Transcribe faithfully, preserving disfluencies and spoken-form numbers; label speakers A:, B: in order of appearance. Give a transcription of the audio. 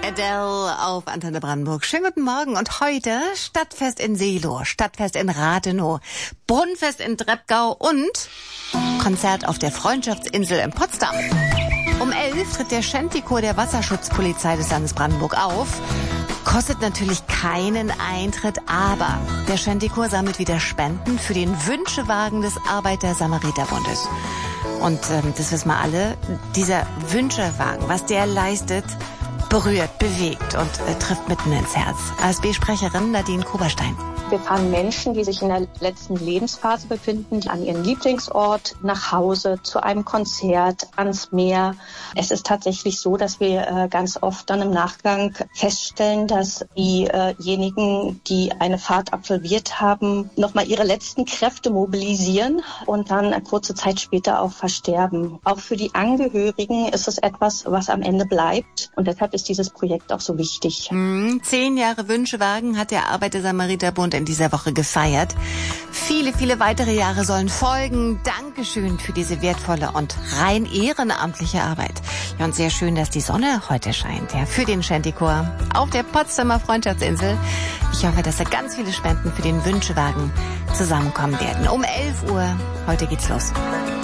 A: Adele auf Antenne Brandenburg. Schönen guten Morgen. Und heute Stadtfest in Seelow, Stadtfest in Rathenow, Brunnenfest in Treppgau und Konzert auf der Freundschaftsinsel in Potsdam. Um elf tritt der Shantychor der Wasserschutzpolizei des Landes Brandenburg auf. Kostet natürlich keinen Eintritt, aber der Shantychor sammelt wieder Spenden für den Wünschewagen des Arbeiter-Samariter-Bundes. Und ähm, das wissen wir alle, dieser Wünschewagen, was der leistet, berührt, bewegt und äh, trifft mitten ins Herz. A S B-Sprecherin Nadine Koberstein.
B: Wir fahren Menschen, die sich in der letzten Lebensphase befinden, an ihren Lieblingsort, nach Hause, zu einem Konzert, ans Meer. Es ist tatsächlich so, dass wir äh, ganz oft dann im Nachgang feststellen, dass diejenigen, die eine Fahrt absolviert haben, nochmal ihre letzten Kräfte mobilisieren und dann eine kurze Zeit später auch versterben. Auch für die Angehörigen ist es etwas, was am Ende bleibt. Und deshalb ist dieses Projekt auch so wichtig.
A: Mhm. Zehn Jahre Wünschewagen hat der Arbeiter-Samariter-Bund in dieser Woche gefeiert. Viele, viele weitere Jahre sollen folgen. Dankeschön für diese wertvolle und rein ehrenamtliche Arbeit. Ja, und sehr schön, dass die Sonne heute scheint, ja, für den Shantychor auf der Potsdamer Freundschaftsinsel. Ich hoffe, dass da ganz viele Spenden für den Wünschewagen zusammenkommen werden. Um elf Uhr, heute geht's los.